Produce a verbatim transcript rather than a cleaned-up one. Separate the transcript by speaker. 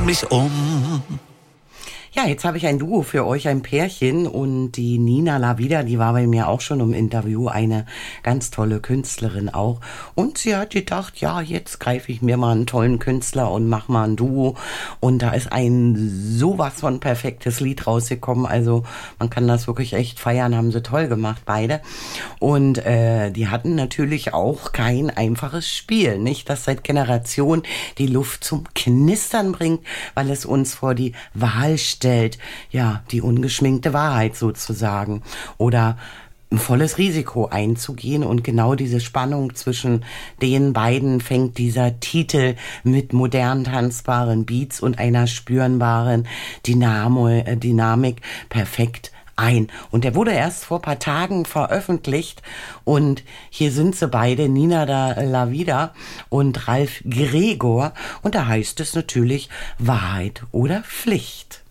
Speaker 1: mich um.
Speaker 2: Ja, jetzt habe ich ein Duo für euch, ein Pärchen, und die Nina Lavida, die war bei mir auch schon im Interview, eine ganz tolle Künstlerin auch. Und sie hat gedacht, ja, jetzt greife ich mir mal einen tollen Künstler und mach mal ein Duo. Und da ist ein sowas von perfektes Lied rausgekommen. Also man kann das wirklich echt feiern, haben sie toll gemacht, beide. Und äh, die hatten natürlich auch kein einfaches Spiel, nicht? Das seit Generationen die Luft zum Knistern bringt, weil es uns vor die Wahl stellt. Ja, die ungeschminkte Wahrheit sozusagen. Oder ein volles Risiko einzugehen, und genau diese Spannung zwischen den beiden fängt dieser Titel mit modern tanzbaren Beats und einer spürbaren Dynamo, äh, Dynamik perfekt ein. Und der wurde erst vor ein paar Tagen veröffentlicht, und hier sind sie beide, Nina da Lavida und Ralf Gregor, und da heißt es natürlich Wahrheit oder Pflicht.